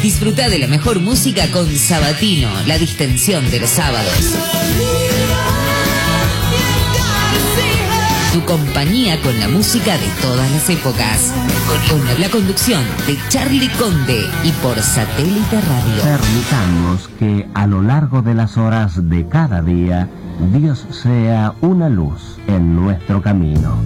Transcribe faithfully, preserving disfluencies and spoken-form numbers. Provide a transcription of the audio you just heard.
Disfruta de la mejor música con Sabatino, la distensión de los sábados. Tu compañía con la música de todas las épocas. Con la conducción de Charlie Conde y por Satélite Radio. Permitamos que a lo largo de las horas de cada día, Dios sea una luz en nuestro camino.